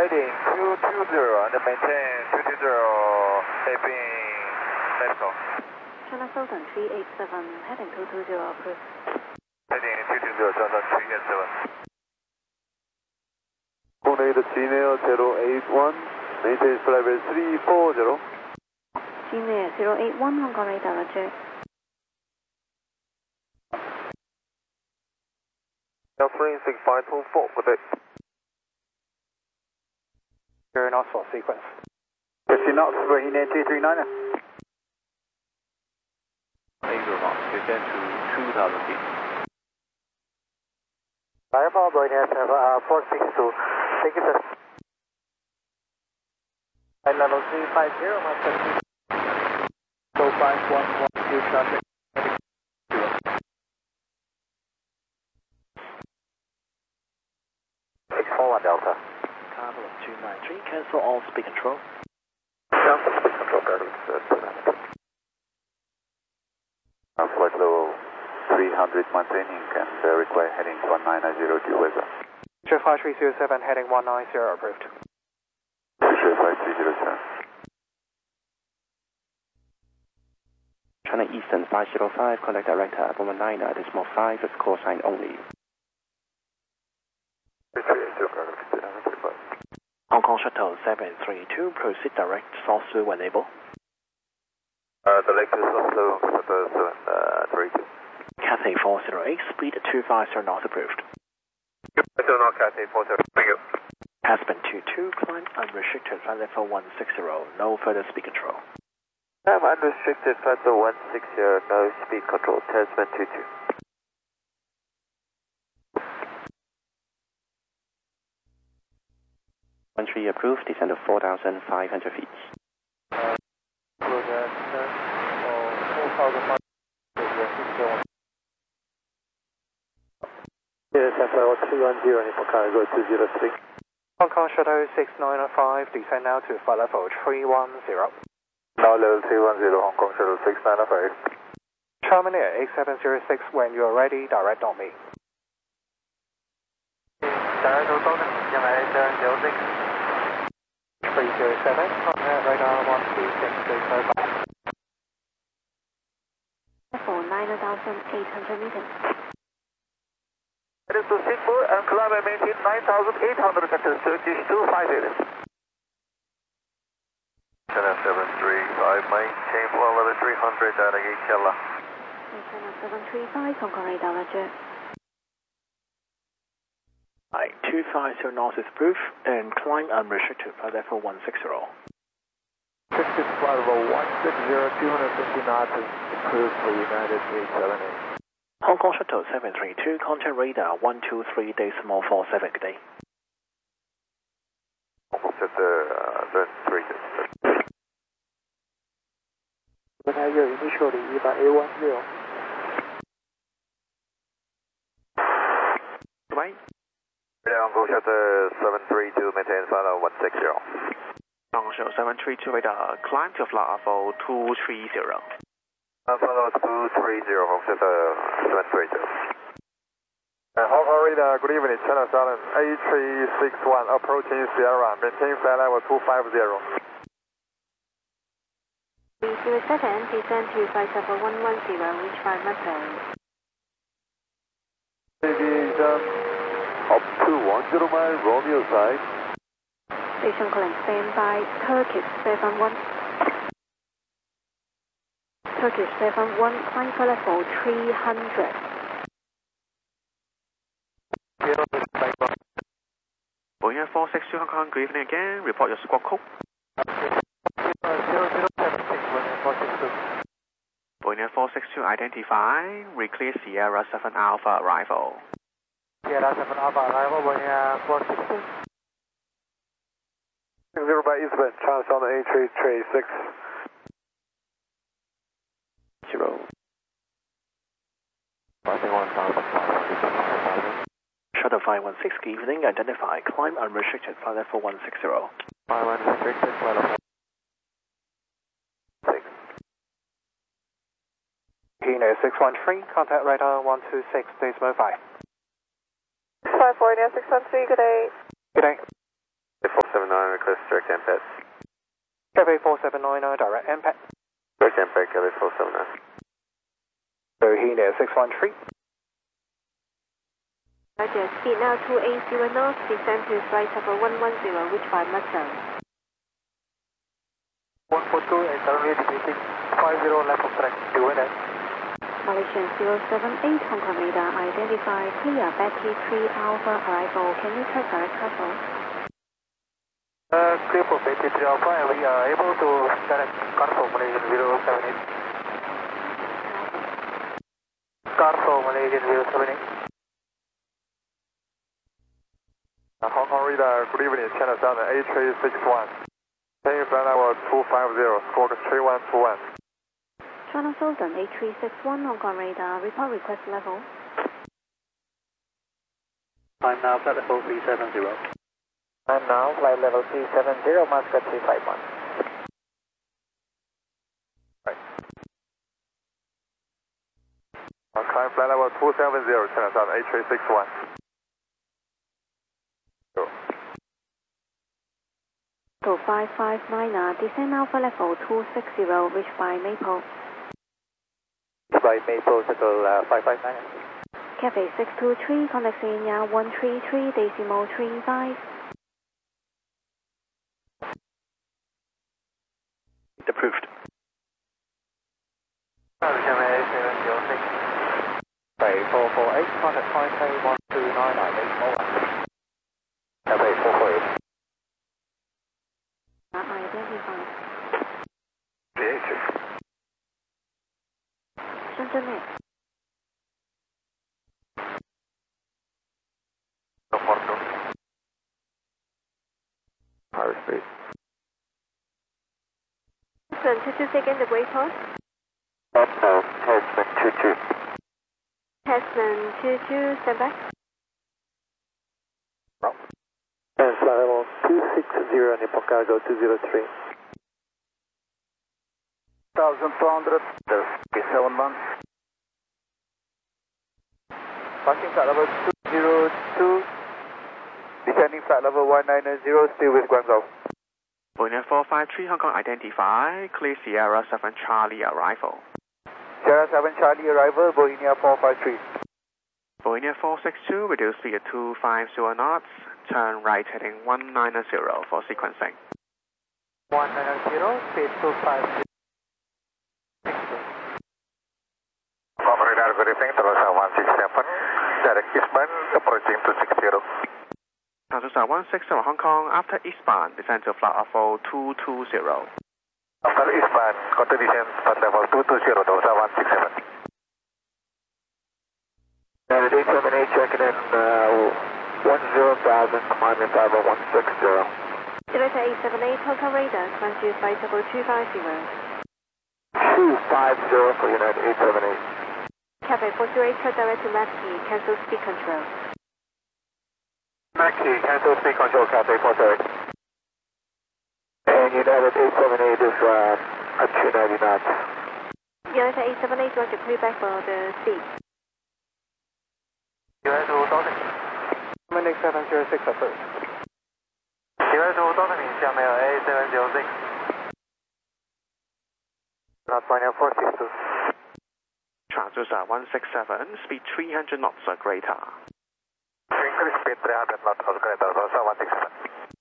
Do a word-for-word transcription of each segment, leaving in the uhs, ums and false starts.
heading two two zero and maintain two two zero, heading medical. China Southern three eight seven, heading two two zero, approved. Heading two two zero, Southern three eight seven. Coordinate Gmail zero eight one, maintain flight level three four zero. Gmail zero eight one, Hong Kong radar, roger. three six five two four, good day. Zero knots for sequence. fifty knots for Hine two three nine. eight knots, descend to two thousand feet. Fireball, Boeing uh, four six two, take it. And level three five zero, master. So five one one two traffic. six four one Delta. Carnival two nine three, cancel all speed control. Cancel speed control, bearings, uh, Uh, flight level three hundred maintaining and uh, require heading one nine nine zero due weather. Jet five three zero seven, heading one nine zero, approved. Jet five three zero seven. China Eastern five zero five, contact director one nine nine decimal five with call sign only. Hong Kong Shuttle seven three two, proceed direct, source to enable. Uh, the latest also seven uh, three two. Cathay four zero eight, speed two five zero knots approved. So now Cathay four zero, thank you. Aspen two two, climb unrestricted, flight level one six zero, no further speed control. I'm unrestricted, flight level one six zero, no speed control, Tasman two two. one three approved, descend to four thousand five hundred feet. Uh, good, uh, four thousand five hundred. Yes, that's level two one zero, Nippo Cargo two zero three. Hong Kong Shuttle six nine five, descend now to flight level three one zero. Now level three one zero, Hong Kong Shuttle six nine five. Charmin Air eight seven zero six, when you are ready, direct on me. Direct on me, eight seven zero six. three zero seven, contact radar one two six three five. For nine thousand eight hundred meters. It is to Singapore and climb and maintain nine thousand eight hundred meters, Turkish two five eight. China seven three five, maintain flow level three hundred at Yichala. China seven three five, Hong Kong radar, roger. Right, two five zero knots is approved, and climb unrestricted, flight level one six zero. Sixteen flight level one six zero, two hundred fifty knots is approved for United three seven eight. Hong Kong Shuttle seven three two, contact radar one two three decimal four seven, good day. Hong Kong Shuttle seven three two. When I hear initially about A one zero. Right. Hong Kong Shuttle seven three two, maintain flight level one six zero. Hong Kong Shuttle seven three two, radar, climb to flight level two three zero. Uh, flight level two three zero, Hong Kong Shuttle seven three two. Uh, Hong Kong radar, good evening, China Southern eight three six one, approaching Sierra, maintain flight level two five zero. three zero seven, descend to flight level one one zero, reach five miles. Aviation up to one zero mile, Romeo side. Station calling standby, Turkish seven one. Turkish seven one, climb for level three hundred. Boeing four six two Hong Kong, good evening again, report your squawk code. Boeing four six two identify, reclear Sierra seven Alpha arrival. Sierra seven Alpha arrival, Boeing four six two. six zero by Eastbound, China Southern eight three three six. Zero. Shuttle five one six, good evening, identify, climb unrestricted, flight level one six zero. five unrestricted, flight level six. Hino six one three, contact radar one two six decimal five. five four, six one three, good day. Good day. four seven nine, request direct M P A D. Cafe four seven nine zero, direct M P A D. Direct M P A D, Cafe four seven nine. Bohemia six one three. Roger, speed now two eight zero knots, descend to flight level one one zero, reach by Muscle. one four two and currently deviating five zero left of track. Do it. Malaysian zero seven eight, Hong Kong radar, identify clear, Betty three Alpha arrival. Can you check direct castle? Uh, clear for Betty three Alpha and we are able to direct Carso Malaysian zero seven eight. Carso Malaysian zero seven eight. Hong Kong radar, good evening, China Southern A three six one. Taking flight level two five zero, squawk three one two one. China Southern A three six one, Hong Kong radar, report request level. I'm now flight level three seven zero. I'm now flight level three seven zero, Muscat three five one. Right. Climb flight level two seven zero, China Southern A three six one. To five five nine, uh, descend Alpha level two six zero, reach by Maple. By Maple, circle uh, five five nine. Cafe six two three, contact India one three three, decimal three five. Approved. Bay four four eight, contact five K one two nine nine eight four one. Cafe four four eight. Identified. Creative. Shenzhen Net. Porto. Higher speed. Hesman two two second, the waypoint. Echo, Hesman two two. Hesman two two, stand by. And flight level two six zero, Nippon Cargo two zero three. one thousand two hundred, P seven one. Passing flight level two zero two, descending flight level one nine zero, still with Guangzhou. Boeing four five three, Hong Kong identify, clear Sierra seven Charlie arrival. Sierra seven Charlie arrival, Boeing four five three. Boeing four six two, reduce speed to two five zero knots, turn right heading one nine zero for sequencing. one nine zero, speed two five zero. Hong Kong radar, good evening, Toronto one six seven, direct eastbound, approaching two six zero. Toronto one six zero, Hong Kong, after eastbound, descend to flight level two two zero. After eastbound, contact descent flight level two two zero, Toronto one six seven. And eight seven eight, checking in uh, one zero thousand, climbing five oh one six zero. Delta eight seven eight, Hong Kong radar, climb to flight level two five zero. two five zero for United eight seven eight. Cafe four zero eight, turn direct to Mackey, cancel speed control. Mackey, cancel speed control, Cafe four zero eight. And United eight seven eight is uh, at two ninety knots. Delta eight seven eight, roger, clear back for the speed. United two thousand. Dominic seven zero six approved. United two thousand 下面有 A seven zero six. Not Boeing four six two. Toronto one six seven, speed three hundred knots or greater. Increase speed three hundred knots or greater, Toronto one six seven.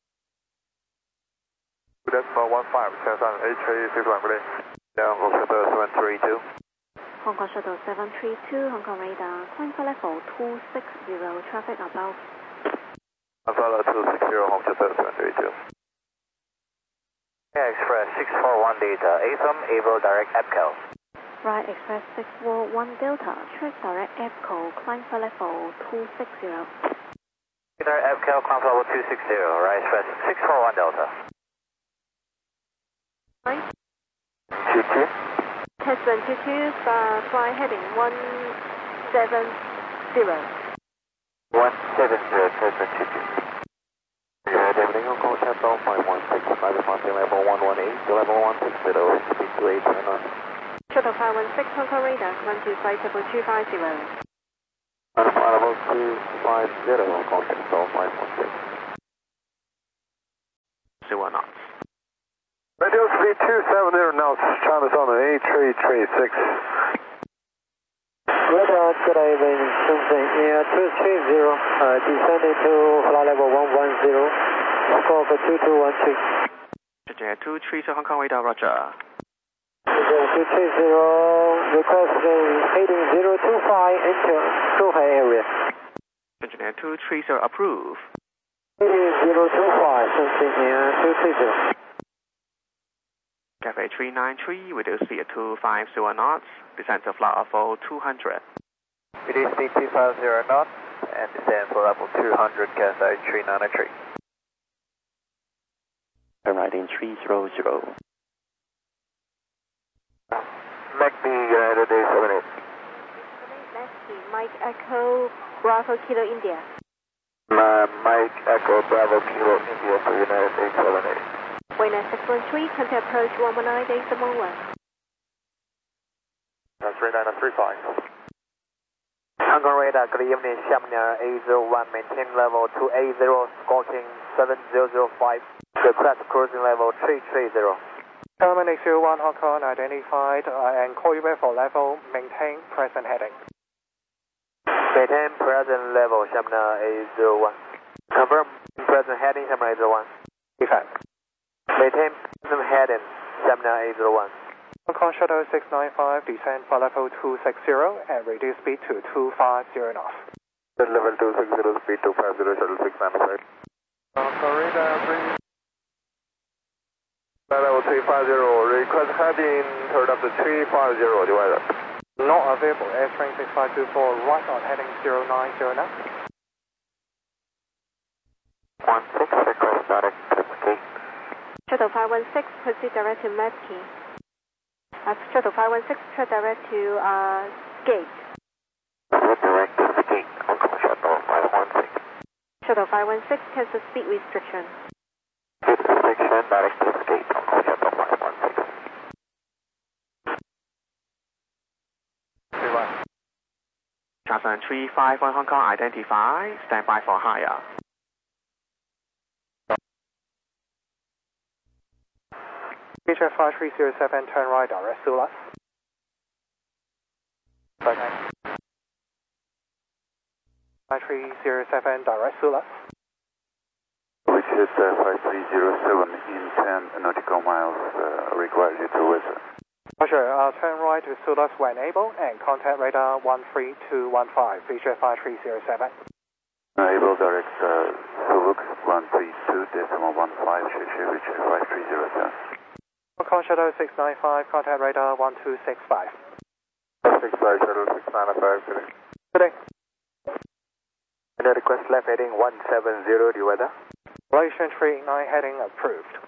Decimal one five, Shenzhen A three six one, good evening. Down, Shuttle seven three two. Hong Kong Shuttle seven three two, Hong Kong radar, climb for level two six zero, traffic above. Alpha two six zero, Hong Shuttle seven three two. Air Express six four one Delta, A from Able Direct Epcal. Right Express six four one Delta, track direct Epco, climb for level two six zero. Direct Epcal, climb level two six zero, Right Express six four one Delta. Right. two two. Hesman two two, uh, fly heading one seven zero. one seven zero, Hesman two two. Good evening, Hong Kong Shuttle five one six, flight departing level one one eight to level one six zero, speed two eight seven nine. Shuttle five one six, Hong Kong radar, climb to flight level two five zero. Flight level two five zero, Hong Kong Shuttle five one six. zero knots. Radio speed two seventy knots, China Southern eight three three six. Radar, good evening, Shenzhen Air two three zero, uh, descending to flight level one one zero, score for two two one three. Shenzhen Air two three zero Hong Kong radar, roger. two three zero, requesting heading zero two five, enter Zhuhai area. Shenzhen Air two three zero approve. Heading zero two five, Shenzhen Air two three zero. Cafe three nine three, reduce speed at two five zero knots, descend to flight level two hundred. Reduce speed two five zero knots, and descend for level two hundred, Cafe three nine three. Turn right in three zero zero. MACD United eight seven eight. Mike Echo Bravo Kilo India. Uh, Mike Echo Bravo Kilo India for United eight seven eight. Wayne six one three, tempo approach one one nine days one one. That's three nine three five. Hong Kong radar, good evening, Shamner eight zero one, maintain level two eight zero, scorching seven zero zero five, request cruising level three three zero. Terminal eight zero one Hong Kong identified uh, and call you back for level, maintain present heading. Maintain present level, Shamner eight zero one. Confirm present heading, Shamner eight zero one. Effect. Maintain present heading, Shamner eight zero one. Hong Kong Shuttle six nine five, descend for level two six zero and reduce speed to two five zero knots. Level two six zero, speed two five zero, Shuttle six nine five. Hong Kong radar three. Level three five zero, request heading toward up to three five zero, divided. Not available, airtrain six five two four, right on heading zero nine zero knots. one six, request direct to gate. Shuttle five one six, proceed direct to Matkey. Uh, Shuttle five one six, track direct to uh, gate. Direct to the gate, Hong Kong Shuttle five one six. Shuttle five one six, cancel speed restriction. Speed restriction, direct to the gate, Hong Kong Shuttle five one six. Chasson three five one Hong Kong identify, stand by for higher. H F five three zero seven, turn right, direct Sulas. five three zero seven, direct Sulas. Which is uh, five three zero seven in ten nautical miles, uh, requires you to weather. Roger, uh, turn right to Sulas when able and contact radar one three two one five, H F five three zero seven. Able direct uh, Sulux one three two decimal one five, H F five three zero seven. Hong Kong Shuttle six nine five, contact radar one two six five. six five, Shuttle six nine five, today. Today. And the request left heading one seven zero, do you weather? Relation three nine heading approved.